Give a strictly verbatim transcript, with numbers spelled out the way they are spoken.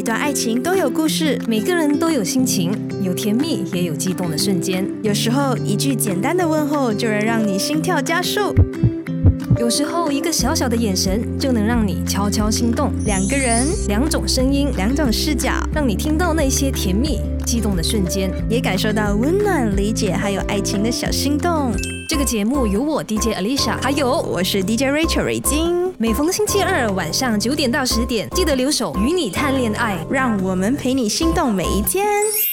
每段爱情都有故事， 每个人都有心情，有甜蜜也有激动的瞬间。 有时候一句简单的问候就能让你心跳加速， 有时候一个小小的眼神就能让你悄悄心动。 两个人， 两种声音， 两种视角， 让你听到那些甜蜜激动的瞬间， 也感受到温暖、理解还有爱情的小心动。 这个节目由我 D J Alicia， 还有我是 D J Rachel 瑞金。 每逢星期二晚上九点到十点，记得留守与你谈恋爱， 让我们陪你心动每一天。